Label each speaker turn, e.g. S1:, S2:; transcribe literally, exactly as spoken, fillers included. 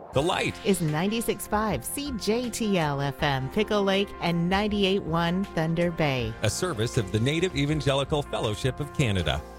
S1: The Light
S2: is ninety-six point five C J T L F M, Pickle Lake, and ninety-eight point one Thunder Bay.
S1: a service of the Native Evangelical Fellowship of Canada.